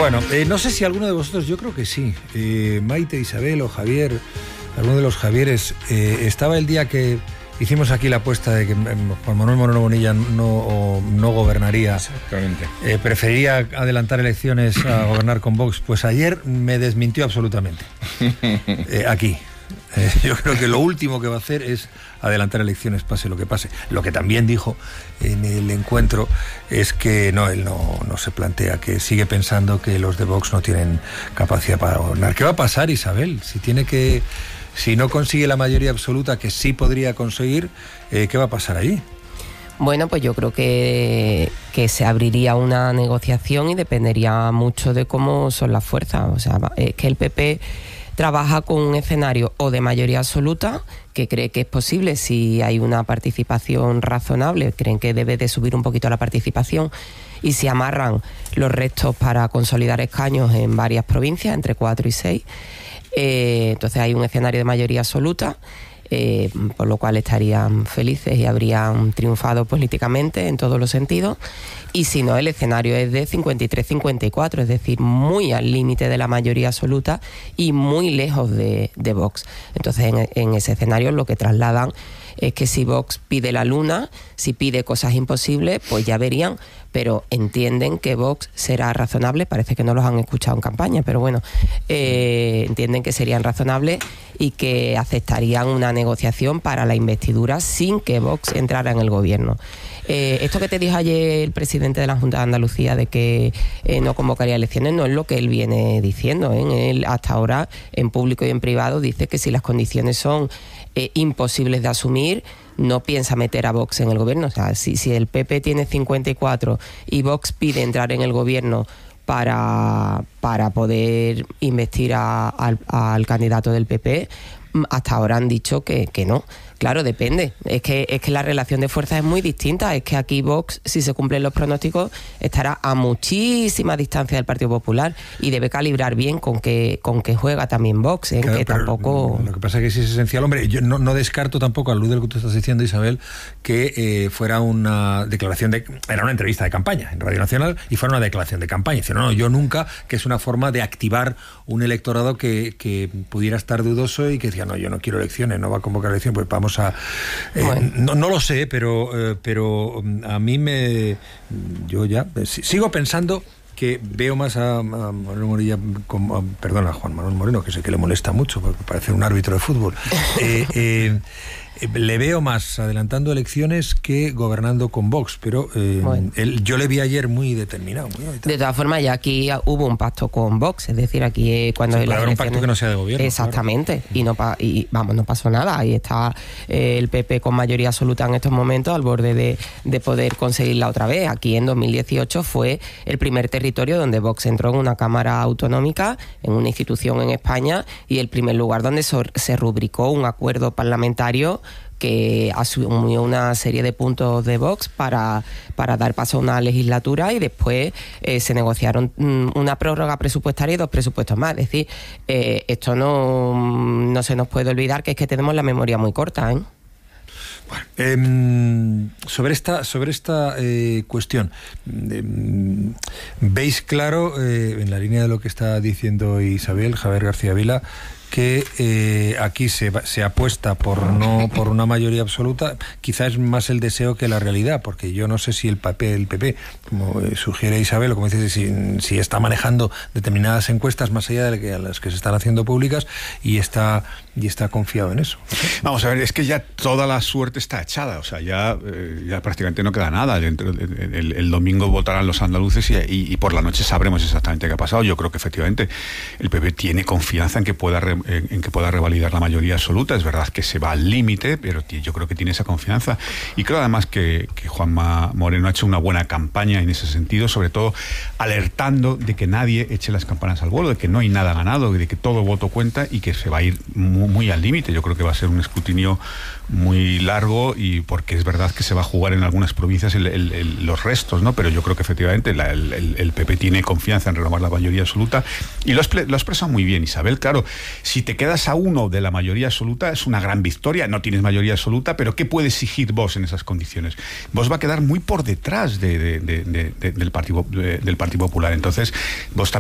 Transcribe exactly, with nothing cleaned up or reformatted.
Bueno, eh, no sé si alguno de vosotros, yo creo que sí, eh, Maite, Isabel o Javier, alguno de los Javieres, eh, estaba el día que hicimos aquí la apuesta de que Juan Manuel Moreno Bonilla no, no gobernaría. Exactamente. Eh, preferiría adelantar elecciones a gobernar con Vox. Pues ayer me desmintió absolutamente. Eh, aquí. Eh, yo creo que lo último que va a hacer es adelantar elecciones, pase lo que pase. Lo que también dijo en el encuentro es que no, él no, no se plantea, que sigue pensando que los de Vox no tienen capacidad para gobernar. ¿Qué va a pasar, Isabel? Si tiene que, si no consigue la mayoría absoluta, que sí podría conseguir, eh, ¿qué va a pasar ahí? Bueno, pues yo creo que, que se abriría una negociación y dependería mucho de cómo son las fuerzas. O sea, es que el P P trabaja con un escenario o de mayoría absoluta, que cree que es posible si hay una participación razonable, creen que debe de subir un poquito la participación, y si amarran los restos para consolidar escaños en varias provincias, entre cuatro y seis, eh, entonces hay un escenario de mayoría absoluta, eh, por lo cual estarían felices y habrían triunfado políticamente en todos los sentidos. Y si no, el escenario es de cincuenta y tres cincuenta y cuatro, es decir, muy al límite de la mayoría absoluta y muy lejos de, de Vox. Entonces, en, en ese escenario lo que trasladan es que si Vox pide la luna, si pide cosas imposibles, pues ya verían, pero entienden que Vox será razonable. Parece que no los han escuchado en campaña, pero bueno, eh, entienden que serían razonables y que aceptarían una negociación para la investidura sin que Vox entrara en el gobierno. Eh, esto que te dijo ayer el presidente de la Junta de Andalucía de que eh, no convocaría elecciones no es lo que él viene diciendo, ¿eh? Él hasta ahora en público y en privado dice que si las condiciones son eh, imposibles de asumir, no piensa meter a Vox en el gobierno. O sea, si, si el P P tiene cincuenta y cuatro y Vox pide entrar en el gobierno para, para poder investir a, a, al candidato del P P, hasta ahora han dicho que, que no. Claro, depende. Es que, es que la relación de fuerzas es muy distinta. Es que aquí Vox, si se cumplen los pronósticos, estará a muchísima distancia del Partido Popular y debe calibrar bien con qué con qué juega también Vox, ¿eh? Claro, que tampoco... Lo que pasa es que sí es esencial. Hombre, yo no, no descarto tampoco, a luz de lo que tú estás diciendo, Isabel, que eh, fuera una declaración de... Era una entrevista de campaña en Radio Nacional y fuera una declaración de campaña. Dice, no, no, yo nunca, que es una forma de activar un electorado que, que pudiera estar dudoso y que decía, no, yo no quiero elecciones, no va a convocar elecciones, pues vamos a... Eh, bueno. no, no lo sé, pero, eh, pero a mí me... Yo ya sigo pensando que veo más a, a Manuel Morilla, como, a, perdón, a Juan Manuel Moreno, que sé que le molesta mucho porque parece un árbitro de fútbol. Eh, eh, le veo más adelantando elecciones que gobernando con Vox, pero eh, bueno. él, yo le vi ayer muy determinado. Muy determinado. De todas formas, ya aquí hubo un pacto con Vox, es decir, aquí cuando... Sí, puede haber un pacto que no sea de gobierno. Exactamente, claro. y no pa, y vamos, no pasó nada. Ahí está eh, el P P con mayoría absoluta en estos momentos al borde de, de poder conseguirla otra vez. Aquí en dos mil dieciocho fue el primer territorio donde Vox entró en una cámara autonómica, en una institución en España, y el primer lugar donde so, se rubricó un acuerdo parlamentario que asumió una serie de puntos de Vox para, para dar paso a una legislatura y después eh, se negociaron una prórroga presupuestaria y dos presupuestos más. Es decir, eh, esto no, no se nos puede olvidar que es que tenemos la memoria muy corta, ¿eh? Bueno, eh, sobre esta, sobre esta eh, cuestión, eh, veis claro, eh, en la línea de lo que está diciendo Isabel, Javier García Vila, que eh, aquí se, se apuesta por no por una mayoría absoluta. Quizás es más el deseo que la realidad, porque yo no sé si el P P, el P P como eh, sugiere Isabel, o como dice, si, si está manejando determinadas encuestas más allá de que, las que se están haciendo públicas y está y está confiado en eso. Vamos a ver, es que ya toda la suerte está echada, o sea, ya, eh, ya prácticamente no queda nada. Dentro, el, el, el domingo votarán los andaluces y, y, y por la noche sabremos exactamente qué ha pasado. Yo creo que efectivamente el P P tiene confianza en que pueda re, en, en que pueda revalidar la mayoría absoluta. Es verdad que se va al límite, pero yo creo que tiene esa confianza. Y creo además que, que Juanma Moreno ha hecho una buena campaña en ese sentido, sobre todo alertando de que nadie eche las campanas al vuelo, de que no hay nada ganado, de que todo voto cuenta y que se va a ir muy, muy al límite. Yo creo que va a ser un escrutinio muy largo, y porque es verdad que se va a jugar en algunas provincias el, el, el, los restos, ¿no? Pero yo creo que efectivamente la, el, el, el P P tiene confianza en renovar la mayoría absoluta y lo ha expresado muy bien Isabel. Claro, si te quedas a uno de la mayoría absoluta es una gran victoria, no tienes mayoría absoluta, pero ¿qué puede exigir vos en esas condiciones? Vos va a quedar muy por detrás de, de, de, de, de, del, Partido, de, del Partido Popular. Entonces vos también